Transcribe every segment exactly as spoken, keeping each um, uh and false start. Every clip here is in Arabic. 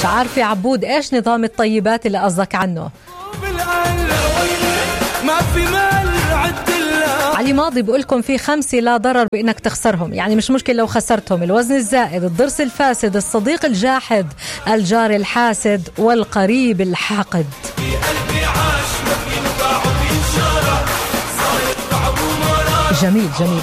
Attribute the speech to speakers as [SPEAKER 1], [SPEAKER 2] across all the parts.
[SPEAKER 1] عارف يا عبود ايش نظام الطيبات اللي قصدك عنه؟
[SPEAKER 2] ما في مال عد الله.
[SPEAKER 1] علي ماضي بقولكم في خمسة لا ضرر بإنك تخسرهم، يعني مش مشكلة لو خسرتهم: الوزن الزائد، الضرس الفاسد، الصديق الجاحد، الجار الحاسد، والقريب الحاقد. جميل جميل.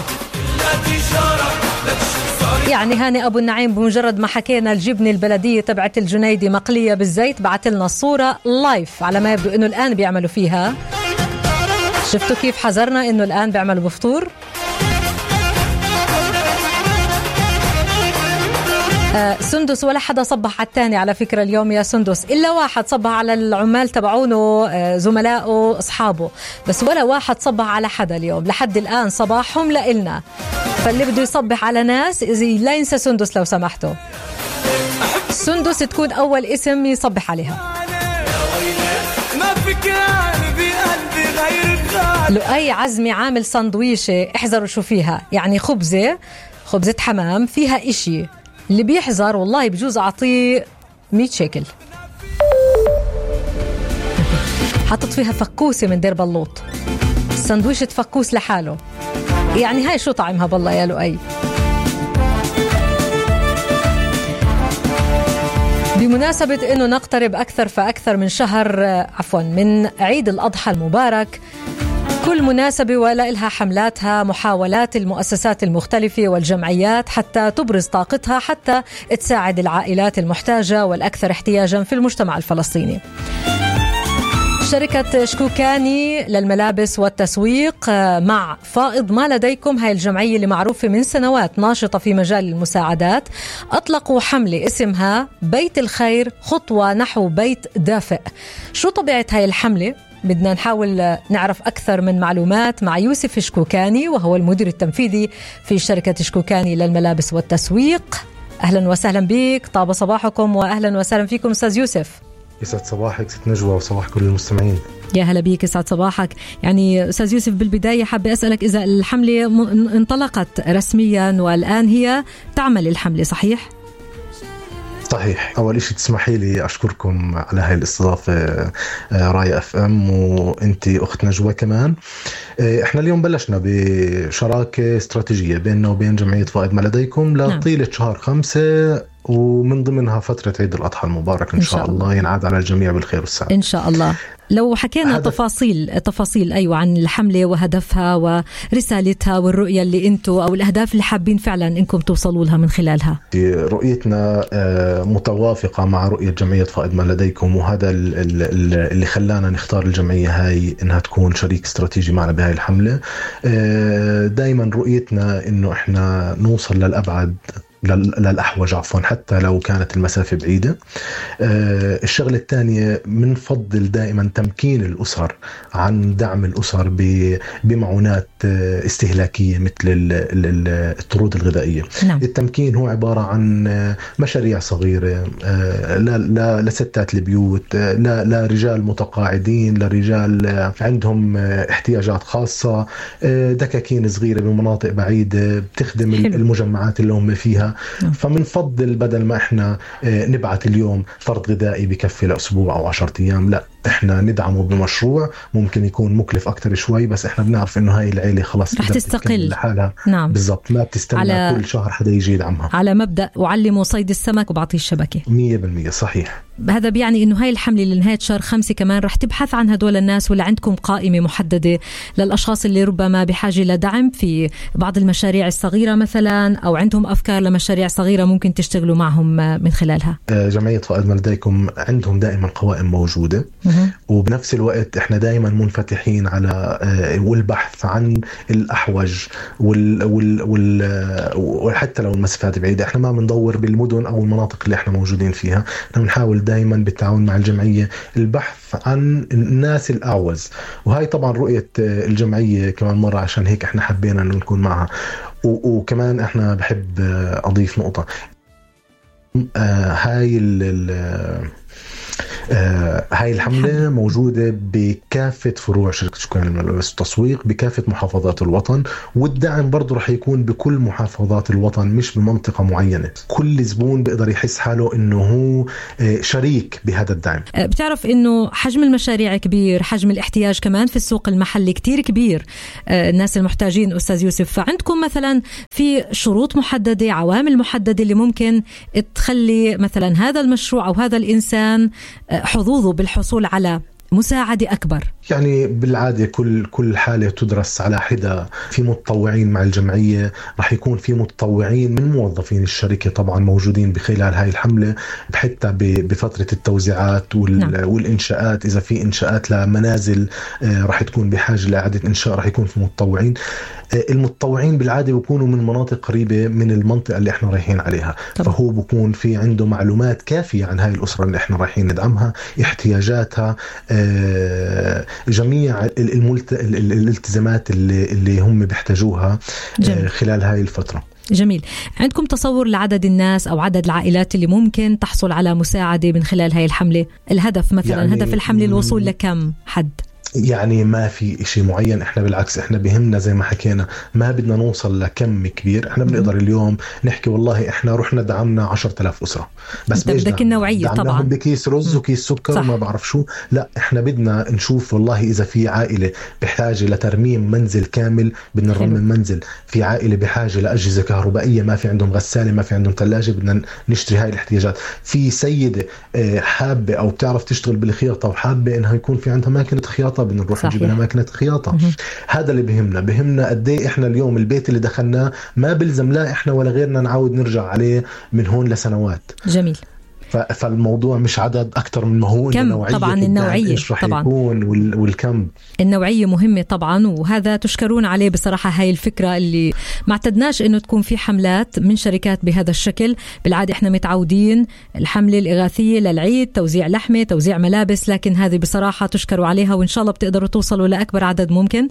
[SPEAKER 1] يعني هاني أبو النعيم بمجرد ما حكينا الجبنة البلدية تبعت الجنيدي مقلية بالزيت بعت لنا الصورة لايف على ما يبدو إنه الآن بيعملوا فيها. شفتوا كيف حذرنا إنه الآن بيعملوا بفطور؟ آه سندس ولا حدا صبح على الثاني على فكرة اليوم يا سندس، إلا واحد صبح على العمال تبعونه، آه زملائه أصحابه، بس ولا واحد صبح على حدا اليوم لحد الآن صباحهم لإلنا. فاللي بده يصبح على ناس لا ينسى سندس لو سمحتوا. سندس تكون أول اسم يصبح عليها. لؤي عزمي عامل سندويشة، احذروا شو فيها، يعني خبزة خبزة حمام فيها إشي، اللي بيحذر والله بجوز أعطيه مية شيكل. حطت فيها فكوسة من دير بلوط، سندويشة فكوس لحاله، يعني هاي شو طعمها بالله يا لؤي. بمناسبة أنه نقترب أكثر فأكثر من شهر عفوا من عيد الأضحى المبارك، كل مناسبة ولا إلها حملاتها، محاولات المؤسسات المختلفة والجمعيات حتى تبرز طاقتها حتى تساعد العائلات المحتاجة والأكثر احتياجا في المجتمع الفلسطيني. شركة شكوكاني للملابس والتسويق مع فائض ما لديكم، هاي الجمعية اللي معروفة من سنوات ناشطة في مجال المساعدات، أطلقوا حملة اسمها بيت الخير خطوة نحو بيت دافئ. شو طبيعة هاي الحملة؟ بدنا نحاول نعرف أكثر من معلومات مع يوسف شكوكاني، وهو المدير التنفيذي في شركة شكوكاني للملابس والتسويق. أهلا وسهلا بك، طاب صباحكم وأهلا وسهلا فيكم أستاذ يوسف.
[SPEAKER 3] يسعد صباحك ست نجوى وصباح كل المستمعين.
[SPEAKER 1] يا هلا بيك، يسعد صباحك. يعني أستاذ يوسف بالبداية حابة أسألك إذا الحملة انطلقت رسميا والآن هي تعمل الحملة، صحيح؟
[SPEAKER 3] صحيح. أول إشي تسمحي لي أشكركم على هاي الاستضافة راية أف أم وإنتي أخت نجوى كمان. إحنا اليوم بلشنا بشراكة استراتيجية بيننا وبين جمعية فائض ما لديكم لطيلة شهر خمسة، ومن ضمنها فترة عيد الأضحى المبارك إن, إن شاء الله ينعاد على الجميع بالخير والسعادة
[SPEAKER 1] إن شاء الله. لو حكينا هدف... تفاصيل تفاصيل أيوة عن الحملة وهدفها ورسالتها والرؤية اللي أنتوا أو الأهداف اللي حابين فعلا إنكم توصلوا لها من خلالها.
[SPEAKER 3] رؤيتنا متوافقة مع رؤية جمعية فائض ما لديكم، وهذا اللي خلانا نختار الجمعية هاي إنها تكون شريك استراتيجي معنا بهاي الحملة. دايما رؤيتنا إنه إحنا نوصل للأبعد للأحوج عفوا حتى لو كانت المسافة بعيدة. آه الشغلة الثانية منفضل دائما تمكين الأسر عن دعم الأسر بمعونات استهلاكية مثل الطرود الغذائية.
[SPEAKER 1] نعم.
[SPEAKER 3] التمكين هو عبارة عن مشاريع صغيرة آه لا لا لستات البيوت، لا لا رجال متقاعدين، لرجال عندهم احتياجات خاصة، آه دكاكين صغيرة بمناطق بعيدة بتخدم حلو. المجمعات اللي هم فيها. فمنفضل بدل ما احنا نبعث اليوم فرد غذائي بكفي لأسبوع أو عشرة أيام، لا احنا ندعمه بمشروع ممكن يكون مكلف أكتر شوي، بس احنا بنعرف انه هاي العيلة خلاص
[SPEAKER 1] رح تستقل
[SPEAKER 3] لحالها.
[SPEAKER 1] نعم.
[SPEAKER 3] بالضبط، ما بتستنى على... كل شهر حدا يجي يدعمها.
[SPEAKER 1] على مبدأ وعلموا صيد السمك وبعطيه الشبكة.
[SPEAKER 3] مية بالمية صحيح.
[SPEAKER 1] هذا بيعني انه هاي الحملة لنهاية شهر خمسة كمان رح تبحث عن هدول الناس، ولا عندكم قائمة محددة للأشخاص اللي ربما بحاجة لدعم في بعض المشاريع الصغيرة مثلا، أو عندهم أفكار لمشاريع صغيرة ممكن تشتغلوا معهم من خلالها؟
[SPEAKER 3] جمعية فائض ما لديكم عندهم دائما قوائم موجودة، وبنفس الوقت احنا دائما منفتحين على والبحث عن الأحوج وال وال وال وحتى لو المسافات بعيدة. احنا ما بندور بالمدن أو المناطق اللي احنا موجودين فيها، احنا بنحاول دائما بالتعاون مع الجمعية البحث عن الناس الأعوز، وهاي طبعا رؤية الجمعية كمان مرة، عشان هيك احنا حبينا انه نكون معها. وكمان احنا بحب اضيف نقطة، آه هاي ال آه هاي الحملة موجودة بكافة فروع شركة شكوكاني للملابس والتسويق بكافة محافظات الوطن، والدعم برضو رح يكون بكل محافظات الوطن مش بمنطقة معينة. كل زبون بيقدر يحس حاله إنه هو شريك بهذا الدعم.
[SPEAKER 1] بتعرف إنه حجم المشاريع كبير، حجم الاحتياج كمان في السوق المحلي كتير كبير، الناس المحتاجين أستاذ يوسف. فعندكم مثلا في شروط محددة، عوامل محددة اللي ممكن تخلي مثلا هذا المشروع أو هذا الإنسان حظوظه بالحصول على مساعدة أكبر؟
[SPEAKER 3] يعني بالعادة كل كل حالة تدرس على حدة. في متطوعين مع الجمعية، رح يكون في متطوعين من موظفين الشركة طبعا موجودين بخلال هاي الحملة، حتى بفترة التوزيعات وال نعم. والإنشاءات. إذا في إنشاءات لمنازل رح تكون بحاجة لإعادة إنشاء، رح يكون في متطوعين. المتطوعين بالعادة بيكونوا من مناطق قريبة من المنطقة اللي احنا رايحين عليها طبعا. فهو بيكون في عنده معلومات كافية عن هاي الأسرة اللي احنا رايحين ندعمها، احتياجاتها، جميع الالتزامات اللي, اللي هم بيحتاجوها جميل. خلال هاي الفترة.
[SPEAKER 1] جميل. عندكم تصور لعدد الناس أو عدد العائلات اللي ممكن تحصل على مساعدة من خلال هاي الحملة؟ الهدف مثلا يعني هدف الحملة الوصول لكم حد؟
[SPEAKER 3] يعني ما في إشي معين. إحنا بالعكس إحنا بهمنا زي ما حكينا، ما بدنا نوصل لكم كبير. إحنا بنقدر اليوم نحكي والله إحنا رحنا دعمنا عشرة آلاف أسرة، بس
[SPEAKER 1] بدك النوعية طبعا،
[SPEAKER 3] بكيس رز وكيس سكر وما بعرف شو. لا، إحنا بدنا نشوف والله إذا في عائلة بحاجة لترميم منزل كامل بدنا نرمم منزل، في عائلة بحاجة لأجهزة كهربائية ما في عندهم غسالة ما في عندهم ثلاجة بدنا نشتري هاي الاحتياجات، في سيدة حابة أو بتعرف تشتغل بالخياطة وحابة إنها يكون في عندها ماكينة خياطة بدنا نروح نجيب لنا ماكينة خياطة. هذا اللي بهمنا. بهمنا قد ايه احنا اليوم البيت اللي دخلناه ما بلزم لا احنا ولا غيرنا نعود نرجع عليه من هون لسنوات.
[SPEAKER 1] جميل.
[SPEAKER 3] فالموضوع مش عدد أكتر من ما هو
[SPEAKER 1] كم. طبعا النوعية
[SPEAKER 3] طبعا والكم
[SPEAKER 1] النوعية مهمة طبعا، وهذا تشكرون عليه بصراحة. هاي الفكرة اللي ما اعتدناش إنه تكون في حملات من شركات بهذا الشكل. بالعادة إحنا متعودين الحملة الإغاثية للعيد، توزيع لحمة، توزيع ملابس، لكن هذه بصراحة تشكروا عليها، وإن شاء الله بتقدروا توصلوا لأكبر عدد ممكن.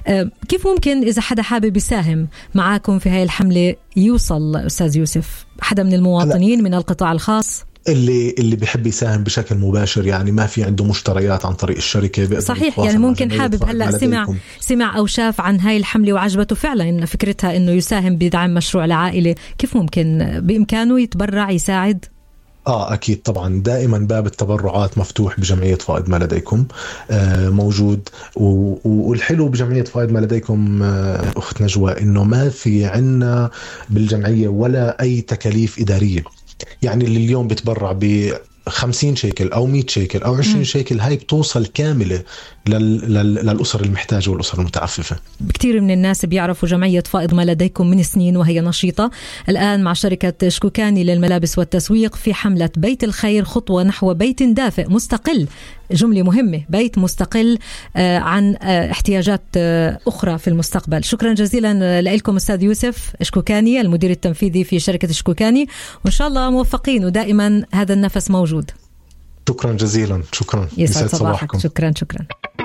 [SPEAKER 1] كيف ممكن إذا حدا حابب يساهم معاكم في هاي الحملة يوصل أستاذ يوسف؟ حدا من المواطنين من القطاع الخاص
[SPEAKER 3] اللي اللي بيحب يساهم بشكل مباشر، يعني ما في عنده مشتريات عن طريق الشركة
[SPEAKER 1] صحيح. يعني ممكن حابب هلا سمع سمع أو شاف عن هاي الحملة وعجبته فعلا إن فكرتها إنه يساهم بدعم مشروع لعائلة، كيف ممكن بإمكانه يتبرع يساعد؟
[SPEAKER 3] آه أكيد طبعا. دائما باب التبرعات مفتوح بجمعية فائض ما لديكم آه موجود. والحلو بجمعية فائض ما لديكم آه أخت نجوى إنه ما في عنا بالجمعية ولا أي تكاليف إدارية. يعني اللي اليوم بتبرع ب خمسين شيكل أو مئة شيكل أو عشرين شيكل هاي بتوصل كاملة لل... لل... للأسر المحتاجة والأسر المتعففة.
[SPEAKER 1] كثير من الناس بيعرفوا جمعية فائض ما لديكم من سنين وهي نشيطة. الآن مع شركة شكوكاني للملابس والتسويق في حملة بيت الخير، خطوة نحو بيت دافئ مستقل. جملة مهمة، بيت مستقل عن احتياجات أخرى في المستقبل. شكرا جزيلا لكم أستاذ يوسف شكوكاني المدير التنفيذي في شركة شكوكاني، وإن شاء الله موفقين ودائما هذا النفس موجود.
[SPEAKER 3] شكرا جزيلا. شكرا.
[SPEAKER 1] يسعد صباحكم. شكرا شكرا.